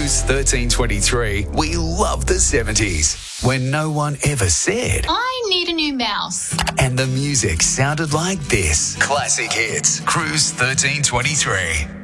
Cruise 1323, we love the 70s, when no one ever said, I need a new mouse. and the music sounded like this. Classic hits, Cruise 1323.